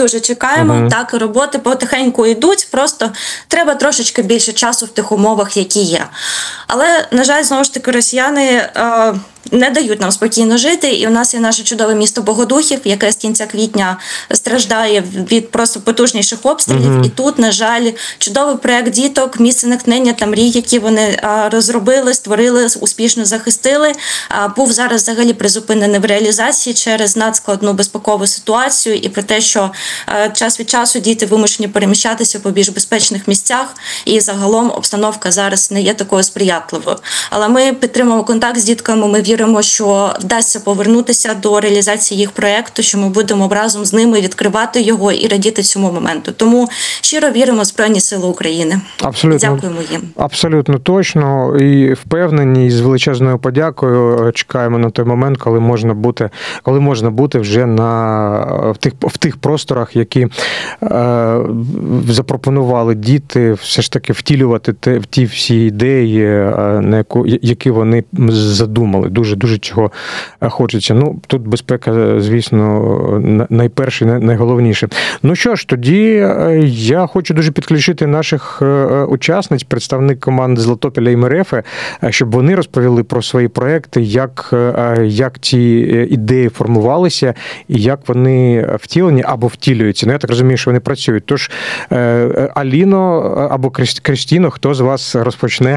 дуже чекаємо. Так, роботи потихеньку йдуть, просто треба трошечки більше часу в тих умовах, які є. Але, на жаль, знову ж таки, росіяни не дають нам спокійно жити, і у нас є наше чудове місто Богодухів, яке з кінця квітня страждає від просто потужніших обстрілів. І тут, на жаль, чудовий проєкт діток, місце натхнення та мрій, які вони розробили, створили, успішно захистили, був зараз взагалі призупинений в реалізації через надскладну безпекову ситуацію і про те, що час від часу діти вимушені переміщатися по більш безпечних місцях, і загалом обстановка зараз не є такою сприятливою. Але ми підтримуємо контакт з дітками, ми віримо, що вдасться повернутися до реалізації їх проєкту, що ми будемо разом з ними відкривати його і радіти цьому моменту. Тому щиро віримо в Збройні Сили України. Абсолютно. Дякуємо їм. Абсолютно точно. І впевнені, і з величезною подякою чекаємо на той момент, коли можна бути вже в тих просторах, які запропонували діти, все ж таки втілювати ті всі ідеї, які вони задумали. Дуже чого хочеться. Ну, тут безпека, звісно, найперше, найголовніше. Ну що ж, тоді я хочу дуже підключити наших учасниць, представник команди Златопілля і МРФ, щоб вони розповіли про свої проекти, як ці ідеї формувалися і як вони втілені або втілюються. Ну, я так розумію, що вони працюють. Тож, Аліно або Крістіно, хто з вас розпочне?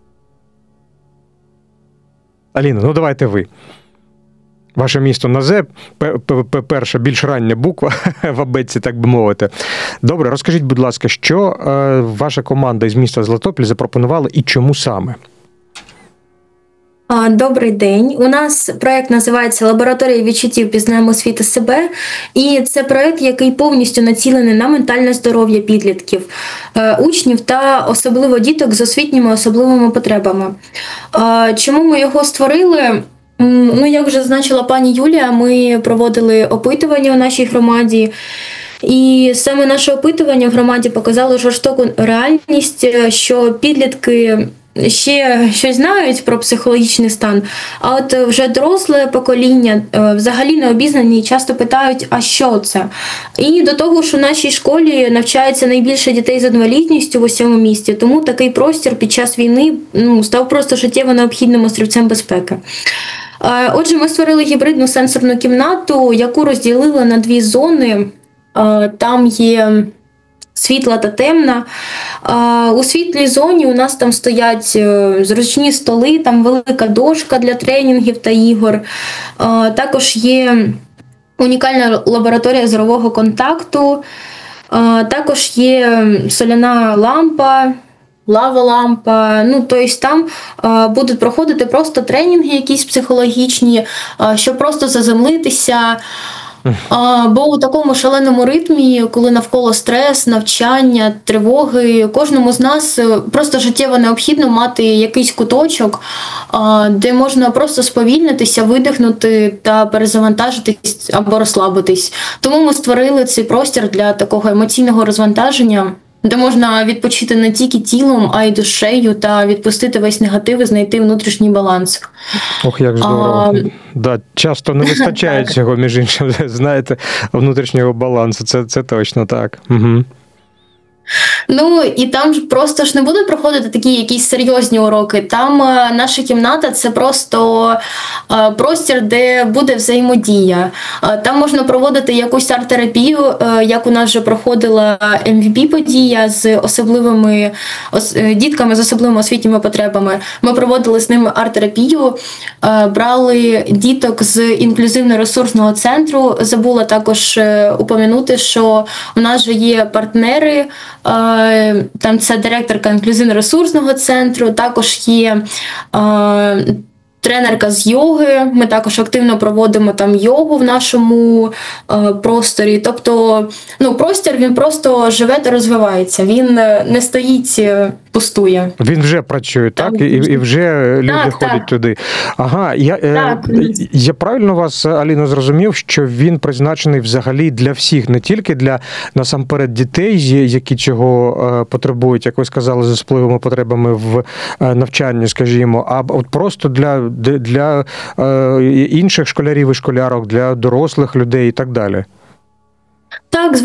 Аліна, ну давайте ви. Ваше місто на З, перша, більш рання буква в абетці, так би мовити. Добре, розкажіть, будь ласка, що ваша команда із міста Златопіль запропонувала і чому саме? Добрий день. У нас проєкт називається «Лабораторія відчуттів. Пізнаємо світ і себе». І це проєкт, який повністю націлений на ментальне здоров'я підлітків, учнів та особливо діток з освітніми особливими потребами. Чому ми його створили? Ну, як вже зазначила пані Юлія, ми проводили опитування у нашій громаді. І саме наше опитування в громаді показало жорстоку реальність, що підлітки ще щось знають про психологічний стан, а от вже доросле покоління взагалі не обізнані і часто питають, а що це? І до того ж у нашій школі навчається найбільше дітей з інвалідністю в усьому місті, тому такий простір під час війни став просто життєво необхідним острівцем безпеки. Отже, ми створили гібридну сенсорну кімнату, яку розділили на дві зони. Там є світла та темна. У світлій зоні у нас там стоять зручні столи, там велика дошка для тренінгів та ігор. Також є унікальна лабораторія зорового контакту. Також є соляна лампа, лава-лампа. Ну, тобто там будуть проходити просто тренінги якісь психологічні, щоб просто заземлитися. Бо у такому шаленому ритмі, коли навколо стрес, навчання, тривоги, кожному з нас просто життєво необхідно мати якийсь куточок, де можна просто сповільнитися, видихнути та перезавантажитись або розслабитись. Тому ми створили цей простір для такого емоційного розвантаження, де можна відпочити не тільки тілом, а й душею та відпустити весь негатив і знайти внутрішній баланс. Ох, як здорово. Да, часто не вистачає цього, між іншим, знаєте, внутрішнього балансу. Це точно так. Угу. Ну, і там ж просто не будуть проходити такі якісь серйозні уроки. Там наша кімната – це просто простір, де буде взаємодія. Там можна проводити якусь арт-терапію, як у нас вже проходила MVP-подія з особливими дітками з особливими освітніми потребами. Ми проводили з ними арт-терапію, брали діток з інклюзивно-ресурсного центру. Забула також упомянути, що у нас же є партнери. Там це директорка інклюзивно-ресурсного центру, також є тренерка з йоги, ми також активно проводимо там йогу в нашому просторі. Тобто, простір, він просто живе та розвивається, він не стоїть, пустує. Він вже працює, так? І вже люди ходять туди. Ага, я правильно вас, Аліно, зрозумів, що він призначений взагалі для всіх, не тільки для, насамперед, дітей, які цього потребують, як ви сказали, з особливими потребами в навчанні, скажімо, а от просто для інших школярів і школярок, для дорослих людей і так далі. Так,